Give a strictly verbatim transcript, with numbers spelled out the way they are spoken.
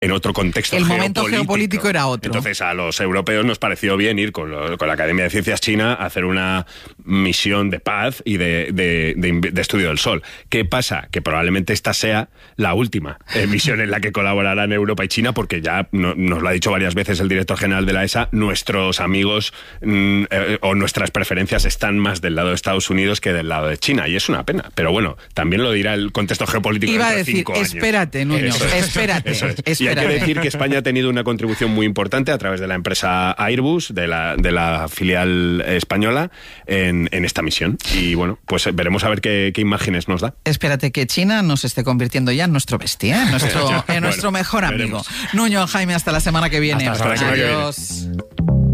en otro contexto el geopolítico. momento geopolítico era otro. Entonces a los europeos nos pareció bien ir con, lo, con la Academia de Ciencias China a hacer una misión de paz y de, de, de, de estudio del Sol. ¿Qué pasa? Que probablemente esta sea la última eh, misión en la que colaborarán Europa y China, porque ya no, nos lo ha dicho varias veces el director general de la E S A, nuestros amigos mm, eh, o nuestras preferencias están más del lado de Estados Unidos que del lado de China, y es una pena. Pero bueno, también lo dirá el contexto geopolítico. Iba a dentro de decir, cinco años. espérate, Nuño, Eso es, espérate, eso es. espérate. Y hay que decir que España ha tenido una contribución muy importante a través de la empresa Airbus, de la, de la filial española, en, en esta misión. Y bueno, pues veremos a ver qué, qué imágenes nos da. Espérate que China nos esté convirtiendo ya en nuestro bestia, ¿eh? en nuestro, en nuestro bueno, mejor amigo. veremos. Nuño, Jaime, hasta la semana que viene. Hasta la semana que viene. Adiós.